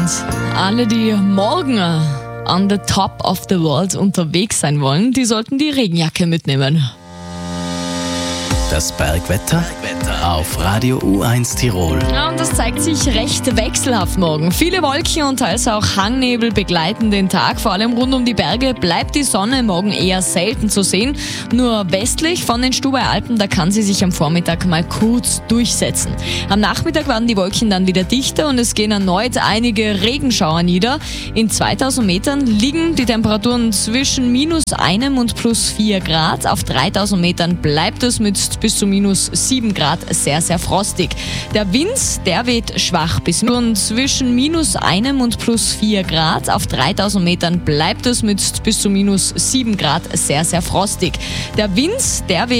Und alle, die morgen on the top of the world unterwegs sein wollen, die sollten die Regenjacke mitnehmen. Das Bergwetter auf Radio U1 Tirol. Ja, und das zeigt sich recht wechselhaft morgen. Viele Wolken und teils auch Hangnebel begleiten den Tag. Vor allem rund um die Berge bleibt die Sonne morgen eher selten zu sehen. Nur westlich von den Stubaier Alpen, da kann sie sich am Vormittag mal kurz durchsetzen. Am Nachmittag werden die Wolken dann wieder dichter und es gehen erneut einige Regenschauer nieder. In 2000 Metern liegen die Temperaturen zwischen -1 und +4 Grad. Auf 3000 Metern bleibt es mit bis zu -7 Grad sehr, sehr frostig. Der Wind, der weht schwach bis zwischen -1 und +4 Grad. Auf 3000 Metern bleibt es mit bis zu -7 Grad sehr, sehr frostig. Der Wind, der weht